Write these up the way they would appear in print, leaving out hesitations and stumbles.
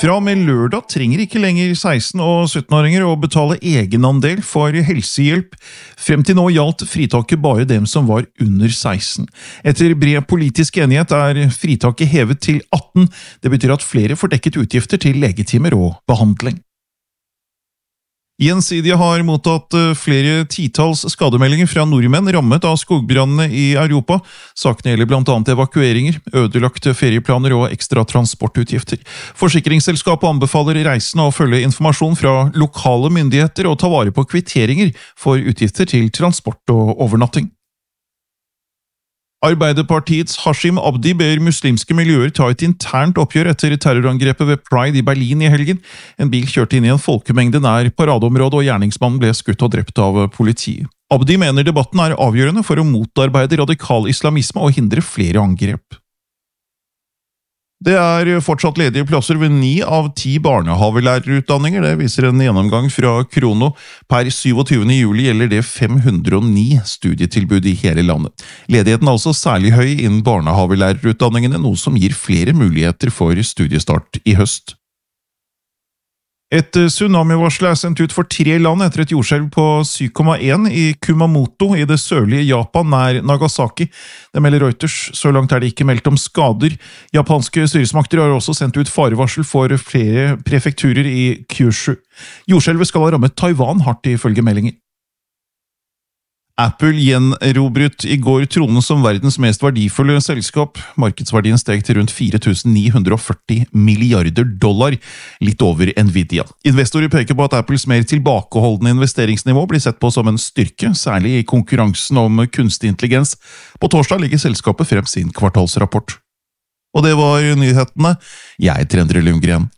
Fra og med lørdag trenger ikke lenger 16- og 17-åringer å betale egenandel for helsehjelp. Frem til nå gjaldt fritaket bare dem som var under 16. Etter bred politisk enighet fritaket hevet til 18. Det betyr at flere får dekket utgifter til legetimer og behandling. Gjensidige har mottatt flere titalls skademeldinger fra nordmenn rammet av skogbrannene i Europa. Sakene gjelder blant annet evakueringer, ødelagte ferieplaner og ekstra transportutgifter. Forsikringsselskapet anbefaler reisende å følge informasjon fra lokale myndigheter og ta vare på kvitteringer for utgifter til transport og overnatting. Arbeiderpartiets Hashim Abdi ber muslimske miljøer ta et internt oppgjør etter terrorangrepet ved Pride i Berlin i helgen. En bil kjørte inn i en folkemengde nær paradeområdet, og gjerningsmannen ble skutt og drept av politiet. Abdi mener debatten avgjørende for å motarbeide radikal islamisme og hindre flere angrep. Det fortsatt ledige plasser ved 9 av 10 barnehavelærerutdanninger, det viser en gjennomgang fra Krono. Per 27. juli gjelder det 509 studietilbud i hele landet. Ledigheten altså særlig høy innen barnehavelærerutdanningene, noe som gir flere muligheter for studiestart i høst. Et tsunamivarsel sendt ut for 3 land etter et jordskjelv på 7,1 i Kumamoto i det sørlige Japan nær Nagasaki. Det melder Reuters. Så langt det ikke meldt om skader. Japanske styresmakter har også sendt ut farevarsel for flere prefekturer i Kyushu. Jordskjelvet skal ha rammet Taiwan hardt ifølge meldinger. Apple gjenrobret i går tronen som verdens mest verdifulle selskap. Markedsverdien steg til rundt 4.940 milliarder dollar, litt over Nvidia. Investorer peker på at Apples mer tilbakeholdende investeringsnivå blir sett på som en styrke, særlig i konkurransen om kunstig intelligens. På torsdag legger selskapet frem sin kvartalsrapport. Og det var nyhetene. Jeg heter Endre Lundgren.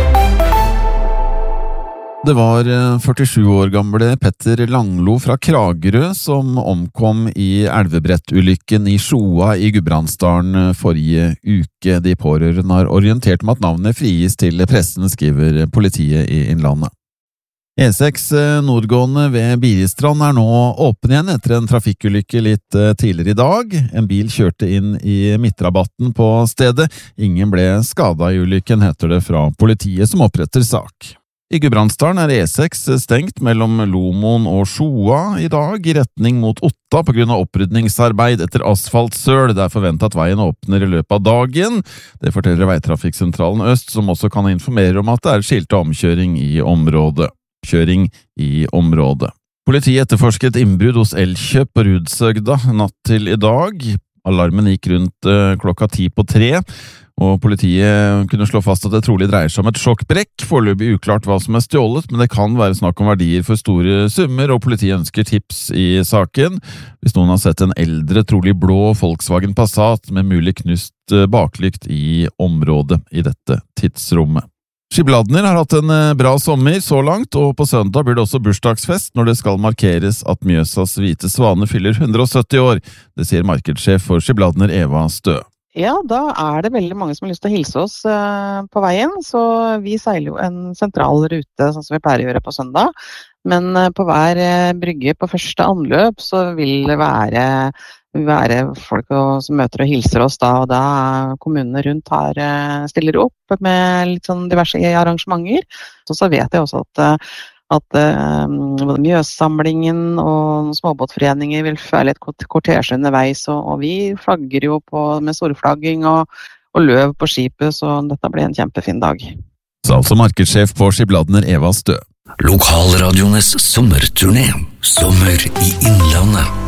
Det var 47 år gamle Petter Langlo fra Kragerø som omkom i elvebrettulykken i Sjoa i Gudbrandsdalen forrige uke. De pårørende har orientert om at navnet frigis til pressen, skriver politiet i Innlandet. E6 nordgående ved Biristrand nå åpen igjen etter en trafikkulykke litt tidligere i dag. En bil kjørte inn i midtrabatten på stedet. Ingen ble skadet i ulykken, heter det fra politiet som oppretter sak. I Gudbrandsdalen E6 stengt mellom Lomoen og Sjoa i dag i retning mot Otta på grunn av opprydningsarbeid etter asfaltsøl. Det forventet at veien åpner i løpet av dagen. Det forteller Veitrafikksentralen Øst, som også kan informere om at det skilte omkjøring i området. Politiet etterforsket et innbrudd hos Elkjøp på Rudsøgda natt til i dag. Alarmen gikk rundt klokka 2:10, og politiet kunne slå fast at det trolig dreier seg om et sjokkbrekk. Foreløpig uklart hva som stjålet, men det kan være snakk om verdier for store summer, og politiet ønsker tips i saken. Hvis noen har sett en eldre, trolig blå Volkswagen Passat med mulig knust baklykt i området i dette tidsrommet. Skibladner har hatt en bra sommer så langt, og på søndag blir det også bursdagsfest når det skal markeres at Mjøsas hvite svane fyller 170 år. Det sier markedssjef for Skibladner Eva Stø. Ja, da det veldig mange som har lyst til å hilse oss på veien, så vi seiler jo en sentral rute, sånn som vi pleier å gjøre på søndag. Men på hver brygge på første anløp så vil det være folk som møter og hilser oss da, og da kommunene rundt stiller opp med litt sånn diverse arrangementer. Så vet jeg også at både Mjøssamlingen og småbåtforeninger vil føle et kortesje underveis, og vi flagger jo med storflagging og løv på skipet, så dette blir en kjempefin dag. Så altså markedssjef på Skibladner Eva Stø. Lokalradiones sommerturné. Sommer i Innlandet.